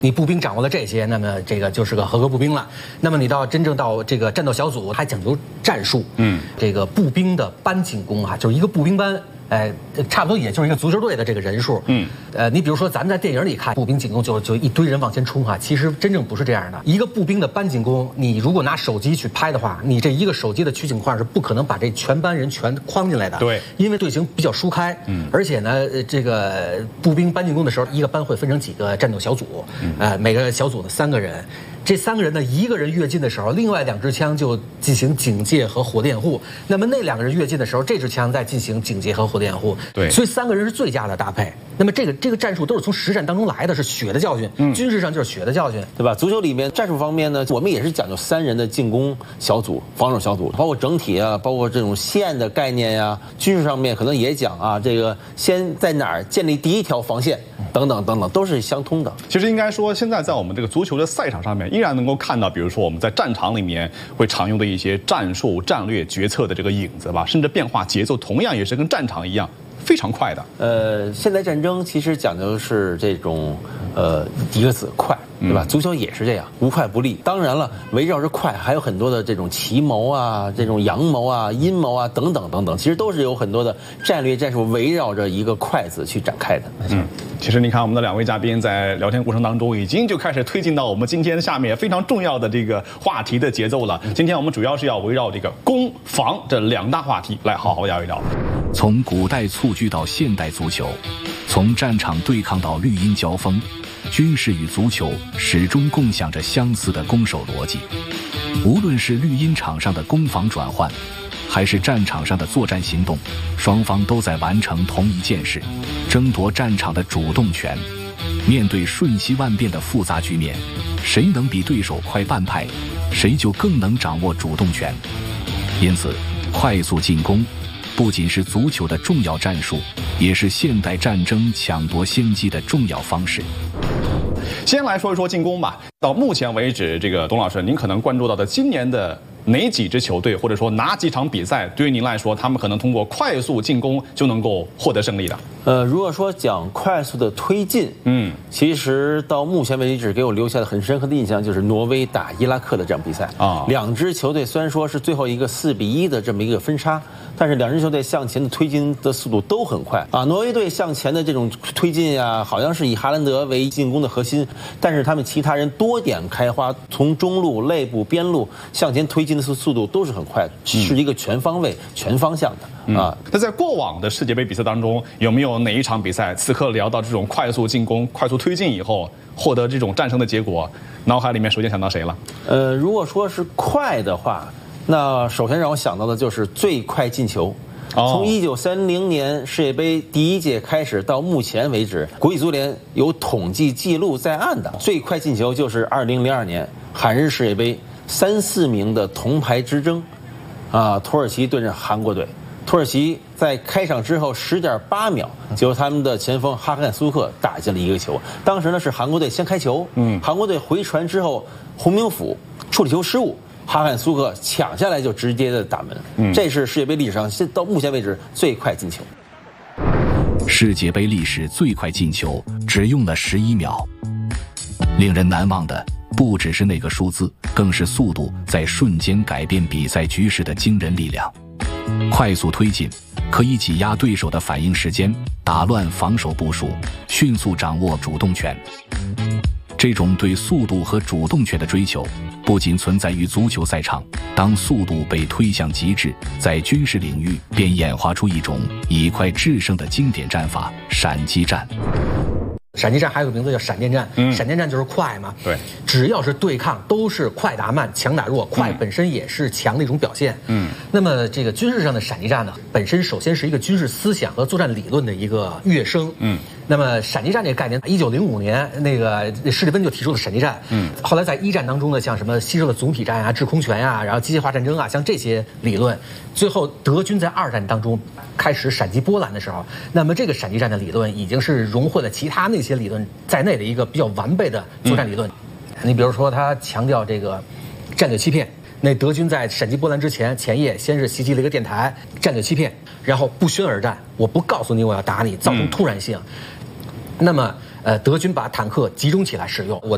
你步兵掌握了这些，那么这个就是个合格步兵了。那么你真正到这个战斗小组，还讲究战术。这个步兵的班进攻啊，就是一个步兵班。差不多也就是一个足球队的这个人数。你比如说咱们在电影里看步兵进攻就一堆人往前冲啊，其实真正不是这样的。一个步兵的班进攻，你如果拿手机去拍的话，你这一个手机的取景框是不可能把这全班人全框进来的。 对， 因为队形比较疏开。而且呢，这个步兵班进攻的时候，一个班会分成几个战斗小组，每个小组的3个人。这3个人呢，一个人越近的时候，另外2支枪就进行警戒和火电护。那么那2个人越近的时候，这支枪再进行警戒和火电护。 对， 所以3个人是最佳的搭配。那么这个战术都是从实战当中来的，是血的教训。军事上就是血的教训， 对吧？足球里面战术方面呢，我们也是讲究3人的进攻小组、防守小组，包括整体啊，包括这种线的概念呀。军事上面可能也讲啊，这个先在哪儿建立第一条防线，等等等等，都是相通的。 其实应该说，现在在我们这个足球的赛场上面，依然能够看到，比如说我们在战场里面会常用的一些战术、战略决策的这个影子吧，甚至变化节奏同样也是跟战场一样非常快的。 现代战争其实讲究的是这种一个字快，对吧？足球也是这样，无快不立。当然了，围绕着快还有很多的这种奇谋啊、这种阳谋啊、阴谋啊等等等等，其实都是有很多的战略战术围绕着一个快字去展开的。 其实你看我们的2位嘉宾在聊天过程当中，已经就开始推进到我们今天下面非常重要的这个话题的节奏了。今天我们主要是要围绕这个攻防这2大话题来好好聊一聊。 从古代蹴鞠到现代足球，从战场对抗到绿茵交锋，军事与足球始终共享着相似的攻守逻辑。无论是绿茵场上的攻防转换，还是战场上的作战行动，双方都在完成同一件事，争夺战场的主动权。面对瞬息万变的复杂局面，谁能比对手快半拍，谁就更能掌握主动权。因此，快速进攻不仅是足球的重要战术，也是现代战争抢夺先机的重要方式。 先来说一说进攻吧。到目前为止，这个董老师，您可能关注到的今年的哪几支球队，或者说哪几场比赛，对于您来说，他们可能通过快速进攻就能够获得胜利的？ 如果说讲快速的推进，其实到目前为止给我留下的很深刻的印象就是挪威打伊拉克的这场比赛啊。2支球队虽然说是最后一个4-1的这么一个分差，但是2支球队向前的推进的速度都很快啊。挪威队向前的这种推进啊，好像是以哈兰德为进攻的核心，但是他们其他人多点开花，从中路、内部、边路向前推进的速度都是很快的，是一个全方位、全方向的啊。 那在过往的世界杯比赛当中，有没有哪一场比赛，此刻聊到这种快速进攻、快速推进以后，获得这种战胜的结果，脑海里面首先想到谁了？ 如果说是快的话，那首先让我想到的就是最快进球。从1930年世界杯第1届开始到目前为止，国际足联有统计记录在案的最快进球就是2002年韩日世界杯3-4名的铜牌之争，土耳其对阵韩国队。土耳其在开场之后10.8秒，就由他们的前锋哈汉苏克打进了1个球。当时呢是韩国队先开球，韩国队回传之后，洪明甫处理球失误，哈汉苏克抢下来就直接的打门。这是世界杯历史上到目前为止最快进球。 世界杯历史最快进球只用了11秒。令人难忘的不只是那个数字，更是速度在瞬间改变比赛局势的惊人力量。快速推进可以挤压对手的反应时间，打乱防守部署，迅速掌握主动权。这种对速度和主动权的追求不仅存在于足球赛场，当速度被推向极致，在军事领域便演化出一种以快制胜的经典战法——闪击战。 闪击战还有个名字叫闪电战，闪电战就是快嘛。 对， 只要是对抗都是快打慢，强打弱，快本身也是强的一种表现。那么这个军事上的闪击战呢，本身首先是一个军事思想和作战理论的一个跃升。那么闪击战这个概念，1905年那个施蒂芬就提出了闪击战。后来在1战当中呢，像什么吸收的总体战啊、制空权啊，然后机械化战争啊，像这些理论，最后德军在2战当中开始闪击波兰的时候，那么这个闪击战的理论已经是融汇了其他那些理论在内的一个比较完备的作战理论。你比如说，他强调这个战略欺骗。那德军在闪击波兰之前，前夜先是袭击了一个电台，战略欺骗，然后不宣而战，我不告诉你我要打你，造成突然性。那么德军把坦克集中起来使用，我